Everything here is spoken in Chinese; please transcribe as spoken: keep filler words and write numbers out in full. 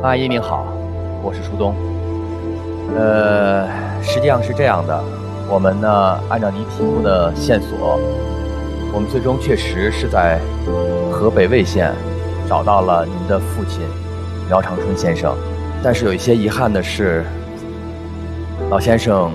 阿姨您好，我是初东。呃，实际上是这样的，我们呢按照您题目的线索，我们最终确实是在河北魏县找到了您的父亲苗长春先生，但是有一些遗憾的是，老先生